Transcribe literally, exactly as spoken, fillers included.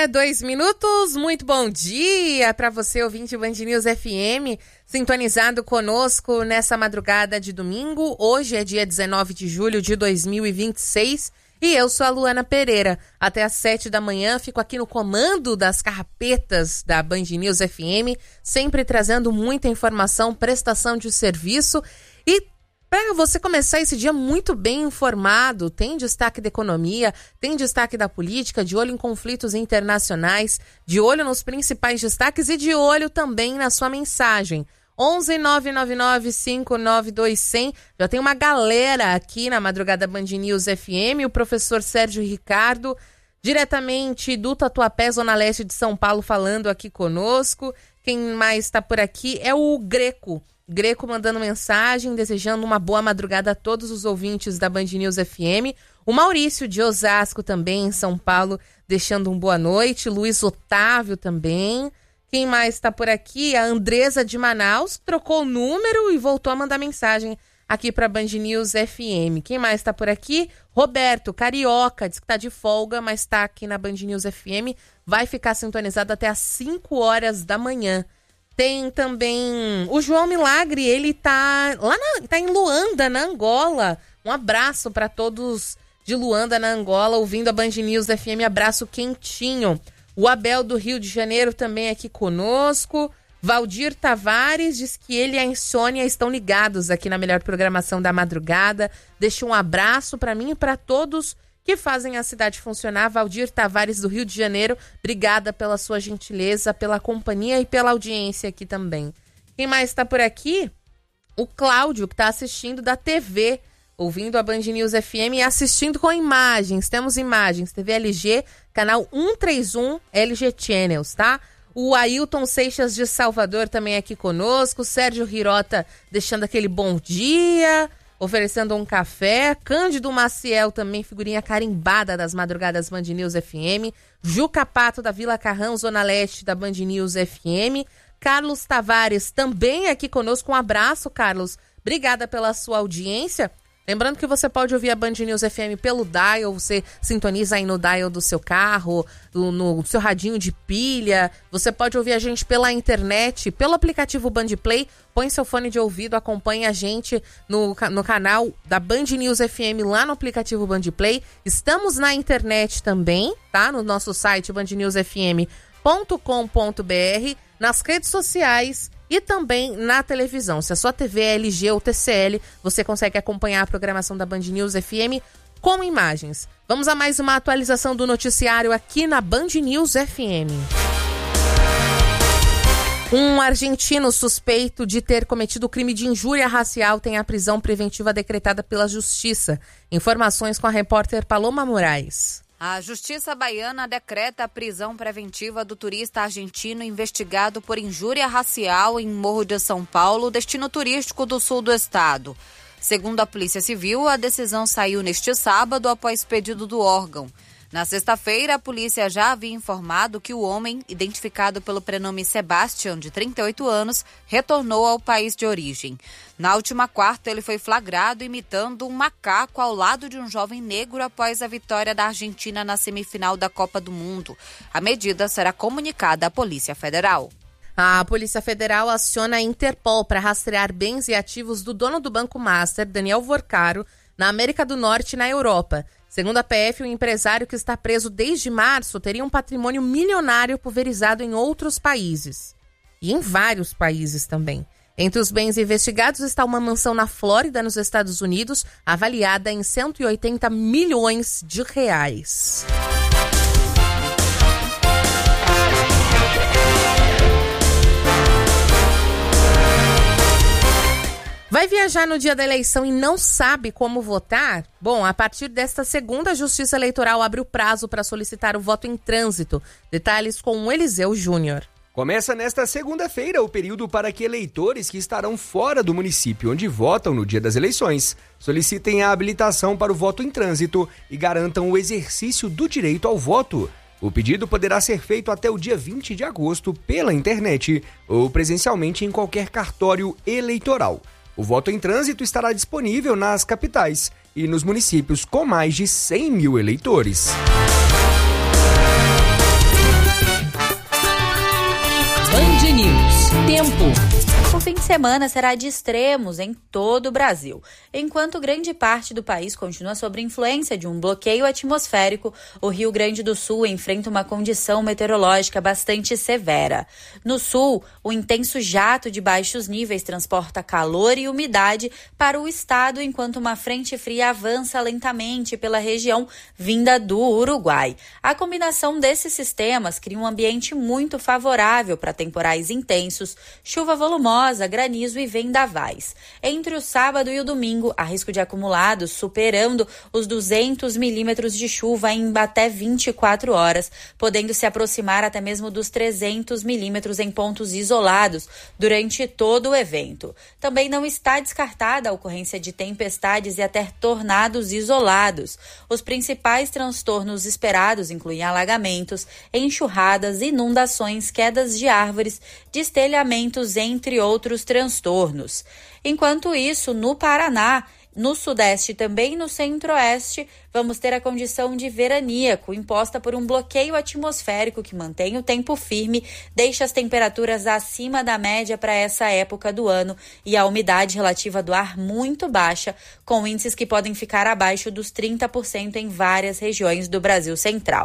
dia, dois minutos. Muito bom dia para você, ouvinte Band News F M, sintonizado conosco nessa madrugada de domingo. Hoje é dia dezenove de julho de dois mil e vinte e seis e eu sou a Luana Pereira. Até às sete da manhã fico aqui no comando das carrapetas da Band News F M, sempre trazendo muita informação, prestação de serviço e para você começar esse dia muito bem informado. Tem destaque da economia, tem destaque da política, de olho em conflitos internacionais, de olho nos principais destaques e de olho também na sua mensagem. onze nove nove nove cinco nove dois zero zero. Já tem uma galera aqui na Madrugada Band News F M, o professor Sérgio Ricardo, diretamente do Tatuapé, Zona Leste de São Paulo, falando aqui conosco. Quem mais está por aqui é o Greco. Greco mandando mensagem, desejando uma boa madrugada a todos os ouvintes da Band News F M. O Maurício de Osasco também, em São Paulo, deixando um boa noite. Luiz Otávio também. Quem mais está por aqui? A Andresa de Manaus, trocou o número e voltou a mandar mensagem aqui para a Band News F M. Quem mais está por aqui? Roberto, carioca, diz que está de folga, mas está aqui na Band News F M. Vai ficar sintonizado até às cinco horas da manhã. Tem também o João Milagre, ele tá lá na, tá em Luanda, na Angola. Um abraço para todos de Luanda, na Angola, ouvindo a Band News F M, abraço quentinho. O Abel do Rio de Janeiro também aqui conosco. Valdir Tavares diz que ele e a Insônia estão ligados aqui na melhor programação da madrugada. Deixa um abraço para mim e para todos que fazem a cidade funcionar. Valdir Tavares do Rio de Janeiro, obrigada pela sua gentileza, pela companhia e pela audiência aqui também. Quem mais está por aqui? O Cláudio, que está assistindo da T V, ouvindo a Band News F M e assistindo com imagens. Temos imagens, T V L G, canal cento e trinta e um, L G Channels, tá? O Ailton Seixas de Salvador também aqui conosco. Sérgio Hirota deixando aquele bom dia, oferecendo um café. Cândido Maciel também, figurinha carimbada das madrugadas Band News F M. Juca Pato da Vila Carrão, Zona Leste da Band News F M. Carlos Tavares também aqui conosco. Um abraço, Carlos. Obrigada pela sua audiência. Lembrando que você pode ouvir a Band News F M pelo dial, você sintoniza aí no dial do seu carro, no, no seu radinho de pilha. Você pode ouvir a gente pela internet, pelo aplicativo Band Play. Põe seu fone de ouvido, acompanhe a gente no, no canal da Band News F M lá no aplicativo Band Play. Estamos na internet também, tá? No nosso site band news f m ponto com ponto b r, nas redes sociais e também na televisão. Se a sua T V é L G ou T C L, você consegue acompanhar a programação da Band News F M com imagens. Vamos a mais uma atualização do noticiário aqui na Band News F M. Um argentino suspeito de ter cometido crime de injúria racial tem a prisão preventiva decretada pela Justiça. Informações com a repórter Paloma Moraes. A Justiça Baiana decreta a prisão preventiva do turista argentino investigado por injúria racial em Morro de São Paulo, destino turístico do sul do estado. Segundo a Polícia Civil, a decisão saiu neste sábado após pedido do órgão. Na sexta-feira, a polícia já havia informado que o homem, identificado pelo prenome Sebastião, de trinta e oito anos, retornou ao país de origem. Na última quarta, ele foi flagrado imitando um macaco ao lado de um jovem negro após a vitória da Argentina na semifinal da Copa do Mundo. A medida será comunicada à Polícia Federal. A Polícia Federal aciona a Interpol para rastrear bens e ativos do dono do Banco Master, Daniel Vorcaro, na América do Norte e na Europa. Segundo a P F, o empresário que está preso desde março teria um patrimônio milionário pulverizado em outros países. E em vários países também. Entre os bens investigados está uma mansão na Flórida, nos Estados Unidos, avaliada em cento e oitenta milhões de reais. Vai viajar no dia da eleição e não sabe como votar? Bom, a partir desta segunda, a Justiça Eleitoral abre o prazo para solicitar o voto em trânsito. Detalhes com o Eliseu Júnior. Começa nesta segunda-feira o período para que eleitores que estarão fora do município onde votam no dia das eleições solicitem a habilitação para o voto em trânsito e garantam o exercício do direito ao voto. O pedido poderá ser feito até o dia vinte de agosto pela internet ou presencialmente em qualquer cartório eleitoral. O voto em trânsito estará disponível nas capitais e nos municípios com mais de cem mil eleitores. semana será de extremos em todo o Brasil. Enquanto grande parte do país continua sob influência de um bloqueio atmosférico, o Rio Grande do Sul enfrenta uma condição meteorológica bastante severa. No sul, o intenso jato de baixos níveis transporta calor e umidade para o estado, enquanto uma frente fria avança lentamente pela região vinda do Uruguai. A combinação desses sistemas cria um ambiente muito favorável para temporais intensos, chuva volumosa, granizo e vendavais. Entre o sábado e o domingo, há risco de acumulados superando os duzentos milímetros de chuva em até vinte e quatro horas, podendo se aproximar até mesmo dos trezentos milímetros em pontos isolados durante todo o evento. Também não está descartada a ocorrência de tempestades e até tornados isolados. Os principais transtornos esperados incluem alagamentos, enxurradas, inundações, quedas de árvores, destelhamentos, entre outros transtornos. Enquanto isso, no Paraná, no Sudeste e também no Centro-Oeste, vamos ter a condição de veraníaco, imposta por um bloqueio atmosférico que mantém o tempo firme, deixa as temperaturas acima da média para essa época do ano e a umidade relativa do ar muito baixa, com índices que podem ficar abaixo dos trinta por cento em várias regiões do Brasil Central.